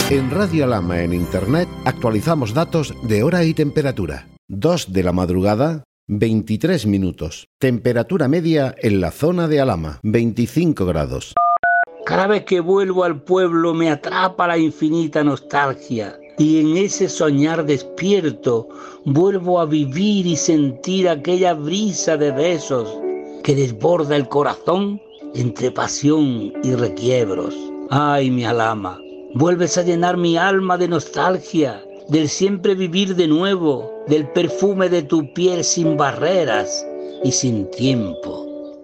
En Radio Alhama en Internet actualizamos datos de hora y temperatura. 2 de la madrugada, 23 minutos. Temperatura media en la zona de Alhama, 25 grados. Cada vez que vuelvo al pueblo me atrapa la infinita nostalgia y en ese soñar despierto vuelvo a vivir y sentir aquella brisa de besos que desborda el corazón entre pasión y requiebros. Ay, mi Alhama, vuelves a llenar mi alma de nostalgia, del siempre vivir de nuevo, del perfume de tu piel sin barreras y sin tiempo.